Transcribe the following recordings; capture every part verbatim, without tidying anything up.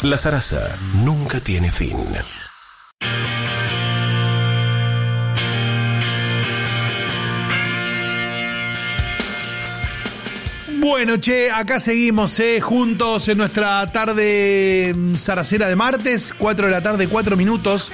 La zaraza nunca tiene fin. Bueno, che, acá seguimos eh, juntos en nuestra tarde zaracera de martes, cuatro de la tarde, cuatro minutos.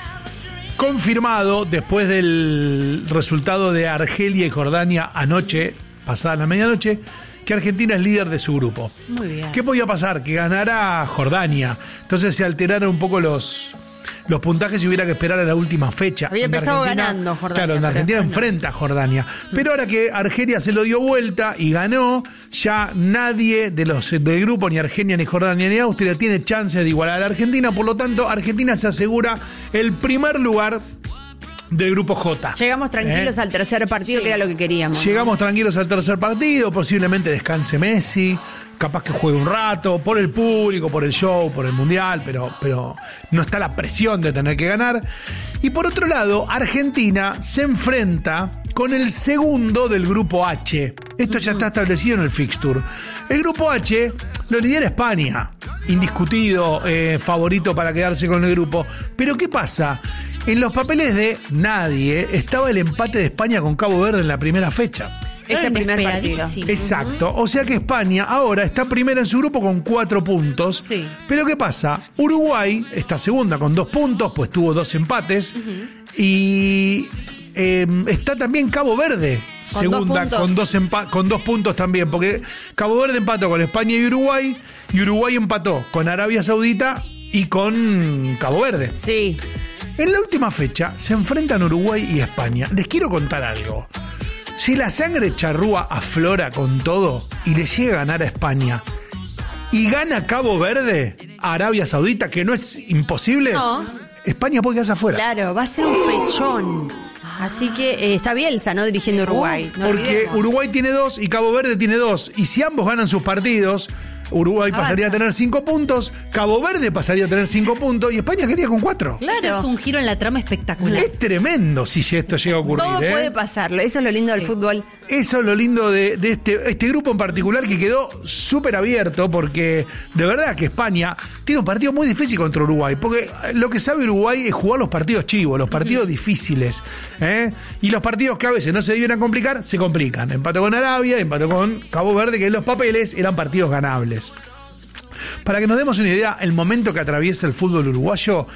Confirmado, después del resultado de Argelia y Jordania anoche, pasada la medianoche, que Argentina es líder de su grupo. Muy bien. ¿Qué podía pasar? Que ganara Jordania. Entonces se alteraron un poco los... los puntajes y hubiera que esperar a la última fecha. Había empezado ganando Jordania. Claro, donde Argentina enfrenta a Jordania. Pero ahora que Argelia se lo dio vuelta y ganó, ya nadie de los del grupo, ni Argelia, ni Jordania, ni Austria, tiene chance de igualar a la Argentina. Por lo tanto, Argentina se asegura el primer lugar del grupo J. Llegamos tranquilos ¿Eh? al tercer partido, sí. que era lo que queríamos. Llegamos ¿no? tranquilos al tercer partido, posiblemente descanse Messi, capaz que juegue un rato, por el público, por el show, por el mundial, pero, pero no está la presión de tener que ganar. Y por otro lado, Argentina se enfrenta con el segundo del grupo H. Esto ya está establecido en el fixture. El grupo H lo lidera España, indiscutido eh, favorito para quedarse con el grupo. Pero ¿qué pasa? En los papeles de nadie estaba el empate de España con Cabo Verde en la primera fecha. Ese primer partido. Exacto. O sea que España ahora está primera en su grupo con cuatro puntos. Sí. Pero ¿qué pasa? Uruguay está segunda con dos puntos, pues tuvo dos empates. Uh-huh. Y eh, está también Cabo Verde, con segunda dos con, dos empa- con dos puntos también. Porque Cabo Verde empató con España y Uruguay. Y Uruguay empató con Arabia Saudita y con Cabo Verde. Sí. En la última fecha se enfrentan Uruguay y España. Les quiero contar algo. Si la sangre charrúa aflora con todo y le llega a ganar a España y gana Cabo Verde a Arabia Saudita, que no es imposible, no. España puede quedarse afuera. Claro, va a ser un fechón. Así que eh, está Bielsa, ¿no? Dirigiendo Uruguay. No Porque olvidemos. Uruguay tiene dos y Cabo Verde tiene dos. Y si ambos ganan sus partidos, Uruguay Avanza. pasaría a tener cinco puntos, Cabo Verde pasaría a tener cinco puntos y España quedaría con cuatro. Claro. Es un giro en la trama espectacular. Es tremendo si esto llega a ocurrir. Todo ¿eh? puede pasarlo. Eso es lo lindo sí. del fútbol. Eso es lo lindo de, de este, este grupo en particular, que quedó súper abierto, porque de verdad que España tiene un partido muy difícil contra Uruguay, porque lo que sabe Uruguay es jugar los partidos chivos, los partidos uh-huh. difíciles, ¿eh? Y los partidos que a veces no se debieran complicar, se complican. Empató con Arabia, empató con Cabo Verde, que en los papeles eran partidos ganables. Para que nos demos una idea, el momento que atraviesa el fútbol uruguayo,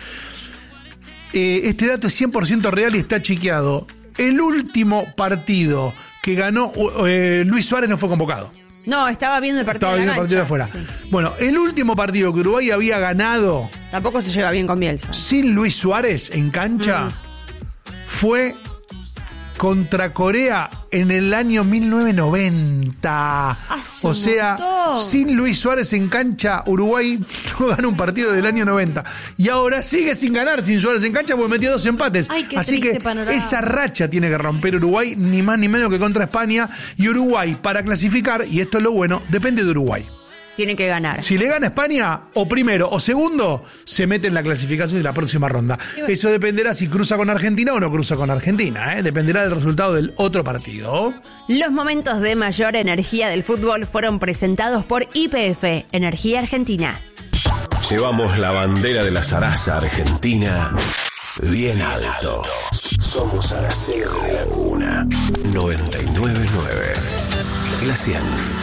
eh, este dato es cien por ciento real y está chequeado. El último partido que ganó, eh, Luis Suárez no fue convocado. No, estaba viendo el partido Estaba de la viendo el partido de afuera. Sí. Bueno, el último partido que Uruguay había ganado... Tampoco se lleva bien con Bielsa. Sin Luis Suárez en cancha, mm. fue contra Corea en el año mil novecientos noventa. O sea, montón. Sin Luis Suárez en cancha, Uruguay no gana un partido del año noventa. Y ahora sigue sin ganar sin Suárez en cancha porque metió dos empates. Ay, qué Así que panorama. Esa racha tiene que romper Uruguay, ni más ni menos que contra España. Y Uruguay, para clasificar, y esto es lo bueno, depende de Uruguay. Tiene que ganar. Si le gana España, o primero o segundo, se mete en la clasificación de la próxima ronda. Eso dependerá si cruza con Argentina o no cruza con Argentina, ¿eh? Dependerá del resultado del otro partido. Los momentos de mayor energía del fútbol fueron presentados por Y P F, Energía Argentina. Llevamos la bandera de la zaraza argentina bien alto. Somos Araceo de la Cuna. noventa y nueve punto nueve. La cien.